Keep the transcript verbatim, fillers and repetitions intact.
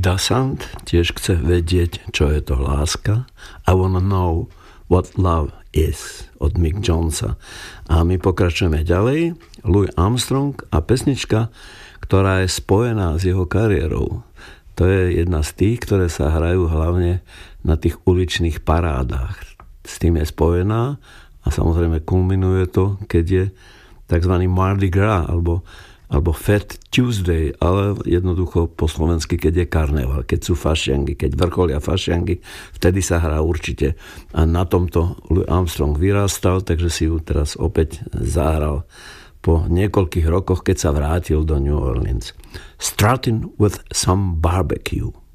Dasant tiež chce vedieť, čo je to láska. I wanna know what love is od Mick Jonesa. A my pokračujeme ďalej. Louis Armstrong a pesnička, ktorá je spojená s jeho kariérou. To je jedna z tých, ktoré sa hrajú hlavne na tých uličných parádach. S tým je spojená a samozrejme kulminuje to, keď je tzv. Mardi Gras alebo alebo Fat Tuesday, ale jednoducho po slovensky, keď je karneval, keď sú fašiangy, keď vrcholia fašiangy, vtedy sa hrá určite. A na tomto Louis Armstrong vyrastal, takže si ju teraz opäť zahral po niekoľkých rokoch, keď sa vrátil do New Orleans. Starting with some barbecue.